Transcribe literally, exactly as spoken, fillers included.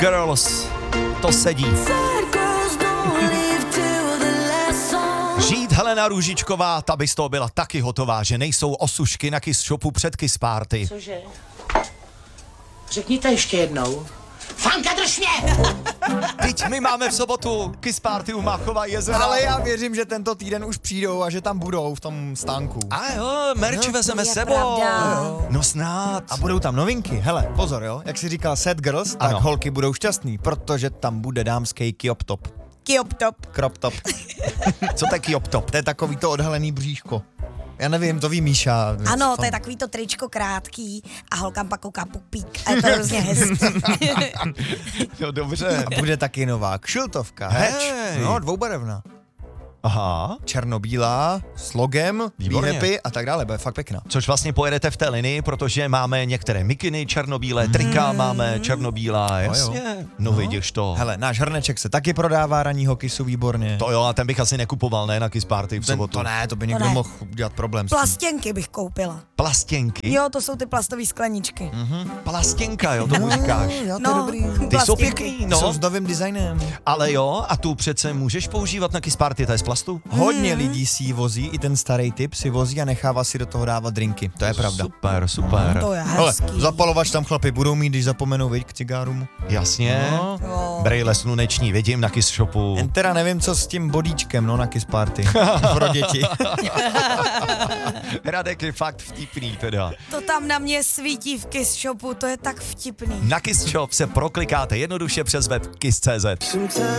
Girls, to sedí. Žít Helena Růžičková, ta by z toho byla taky hotová, že nejsou osušky na Kiss Shopu před Kiss Party. Cože? Řekněte ještě jednou. Fanka, drž mě! Teď my máme v sobotu Kiss Party u Máchova jezera. Ale já věřím, že tento týden už přijdou a že tam budou v tom stánku. A jo, merch No, vezeme to je sebou. pravda. No snad. A budou tam novinky. Hele, pozor, jo. Jak jsi říkal Sad Girls, tak Ano. holky budou šťastný, protože tam bude dámský kiop top. Kiop top. Crop top. Co to je kiop top? To je takový to odhalený bříško. Já nevím, to ví Míša. Ano, to je takový to tričko krátký a holkám pak kouká pupík a je to hrozně hezký. No dobře. A bude taky nová kšiltovka, hatch. Hej. No, dvoubarevná. Aha. Černobílá, s logem, Výborně. výhepy a tak dále, bude fakt pěkná. Což vlastně pojedete v té linii, protože máme některé mikiny černobílé, trika máme černobílá, jasně. No, vidíš to. Hele, náš hrneček se taky prodává ranního Kissu výborně. To jo, a ten bych asi nekupoval, ne, na Kiss Party v Ten, sobotu. to ne, to by někdo ne. mohl udělat problém s tím. Plastěnky bych koupila. Plastěnky? Jo, to jsou ty plastové skleničky. Plastěnka, jo, tomu říkáš. Jo, to je No, dobrý. Ty jsou plastěnky. pěkný, No. Jsou no. s novým designem. Ale jo, a tu přece můžeš používat na Kiss Party, to je z plastu? Hodně lidí si ji vozí, i ten starý typ si vozí a nechává si do toho dávat drinky. To je pravda. Super, super. To je Ale hezký. zapalovač tam chlapi budou mít, když zapomenou, viď, k cigárům. Jasně. No. Jo. Brejle sluneční, vidím na Kiss Shopu. Jen teda nevím, co s tím bodíčkem, no, na Kiss Party. Pro děti. Radek je fakt vtipný teda. To tam na mě svítí v Kiss Shopu, to je tak vtipný. Na Kiss Shop se proklikáte jednoduše přes web kiss tečka cé zet.